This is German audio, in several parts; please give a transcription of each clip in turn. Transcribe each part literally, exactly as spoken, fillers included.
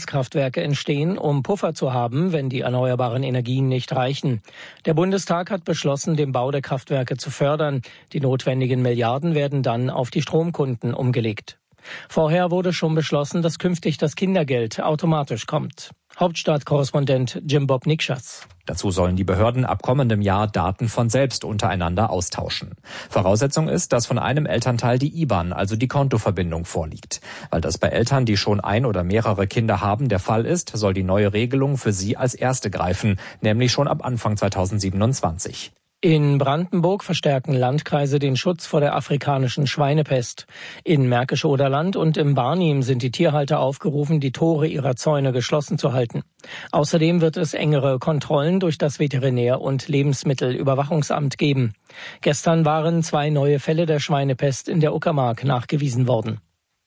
Gaskraftwerke entstehen, um Puffer zu haben, wenn die erneuerbaren Energien nicht reichen. Der Bundestag hat beschlossen, den Bau der Kraftwerke zu fördern. Die notwendigen Milliarden werden dann auf die Stromkunden umgelegt. Vorher wurde schon beschlossen, dass künftig das Kindergeld automatisch kommt. Hauptstadtkorrespondent Jim Bob Nikschas. Dazu sollen die Behörden ab kommendem Jahr Daten von selbst untereinander austauschen. Voraussetzung ist, dass von einem Elternteil die I B A N, also die Kontoverbindung, vorliegt. Weil das bei Eltern, die schon ein oder mehrere Kinder haben, der Fall ist, soll die neue Regelung für sie als erste greifen, nämlich schon ab Anfang zweitausendsiebenundzwanzig. In Brandenburg verstärken Landkreise den Schutz vor der afrikanischen Schweinepest. In Märkisch-Oderland und im Barnim sind die Tierhalter aufgerufen, die Tore ihrer Zäune geschlossen zu halten. Außerdem wird es engere Kontrollen durch das Veterinär- und Lebensmittelüberwachungsamt geben. Gestern waren zwei neue Fälle der Schweinepest in der Uckermark nachgewiesen worden.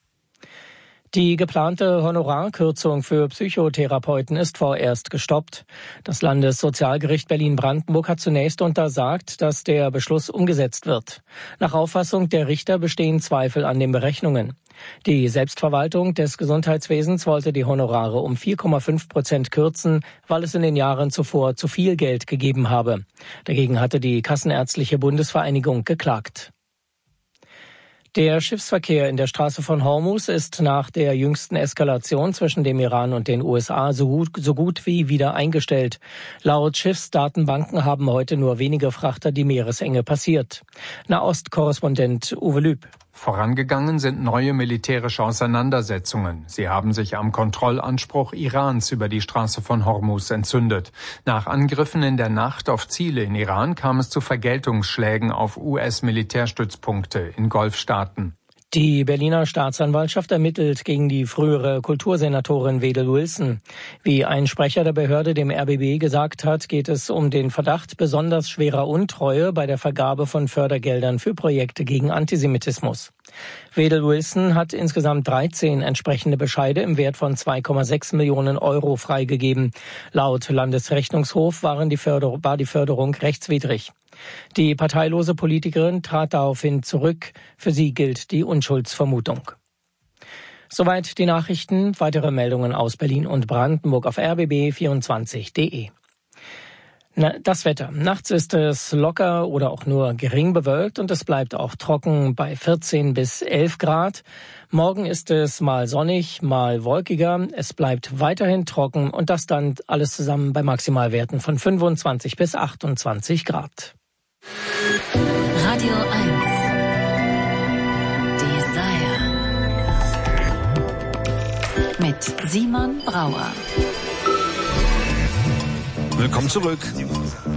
Die geplante Honorarkürzung für Psychotherapeuten ist vorerst gestoppt. Das Landessozialgericht Berlin-Brandenburg hat zunächst untersagt, dass der Beschluss umgesetzt wird. Nach Auffassung der Richter bestehen Zweifel an den Berechnungen. Die Selbstverwaltung des Gesundheitswesens wollte die Honorare um vier Komma fünf Prozent kürzen, weil es in den Jahren zuvor zu viel Geld gegeben habe. Dagegen hatte die Kassenärztliche Bundesvereinigung geklagt. Der Schiffsverkehr in der Straße von Hormuz ist nach der jüngsten Eskalation zwischen dem Iran und den U S A so gut, so gut wie wieder eingestellt. Laut Schiffsdatenbanken haben heute nur wenige Frachter die Meeresenge passiert. Nahost-Korrespondent Uwe Lüb. Vorangegangen sind neue militärische Auseinandersetzungen. Sie haben sich am Kontrollanspruch Irans über die Straße von Hormuz entzündet. Nach Angriffen in der Nacht auf Ziele in Iran kam es zu Vergeltungsschlägen auf U S-Militärstützpunkte in Golfstaaten. Die Berliner Staatsanwaltschaft ermittelt gegen die frühere Kultursenatorin Wedel Wilson. Wie ein Sprecher der Behörde dem R B B gesagt hat, geht es um den Verdacht besonders schwerer Untreue bei der Vergabe von Fördergeldern für Projekte gegen Antisemitismus. Wedel Wilson hat insgesamt dreizehn entsprechende Bescheide im Wert von zwei Komma sechs Millionen Euro freigegeben. Laut Landesrechnungshof waren die Förderung, war die Förderung rechtswidrig. Die parteilose Politikerin trat daraufhin zurück. Für sie gilt die Unschuldsvermutung. Soweit die Nachrichten. Weitere Meldungen aus Berlin und Brandenburg auf r b b vierundzwanzig punkt d e. Das Wetter. Nachts ist es locker oder auch nur gering bewölkt und es bleibt auch trocken bei vierzehn bis elf Grad. Morgen ist es mal sonnig, mal wolkiger. Es bleibt weiterhin trocken und das dann alles zusammen bei Maximalwerten von fünfundzwanzig bis achtundzwanzig Grad. Radio eins. Desire. Mit Simon Brauer. Willkommen zurück.